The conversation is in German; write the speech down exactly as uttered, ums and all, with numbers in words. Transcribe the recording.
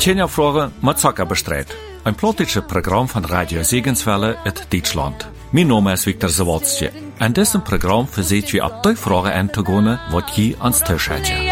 Tjenja-Fragen mit Zucker bestreit. Ein politisches Programm von Radio Segenswelle in Deutschland. Mein Name ist Viktor Zawadzki. In diesem Programm versucht wir ab die Fragen einzugehen, die ihr ans Tisch hättet.